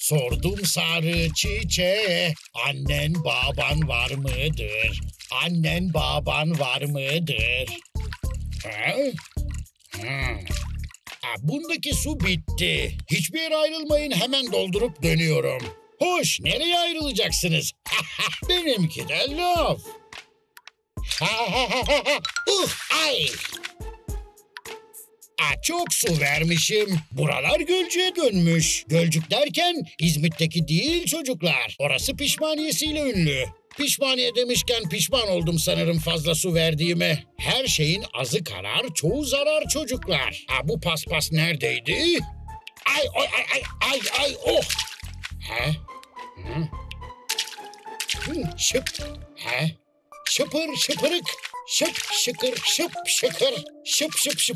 Sordum sarı çiçeğe, annen baban var mıdır? Annen baban var mıdır? Ha? Ha. Bundaki su bitti. Hiçbir yere ayrılmayın, hemen doldurup dönüyorum. Hoş, nereye ayrılacaksınız? Benimki de laf. Ay! Çok su vermişim. Buralar gölcüğe dönmüş. Gölcük derken İzmit'teki değil çocuklar. Orası pişmaniyesiyle ünlü. Pişmaniye demişken pişman oldum sanırım fazla su verdiğime. Her şeyin azı karar, çoğu zarar çocuklar. Bu paspas neredeydi? Ay ay ay ay ay oh. He? Hı? Şıp. He? Şıpır şıpırık. Şıp şıkır şıp şıkır. Şıp şıp şıp.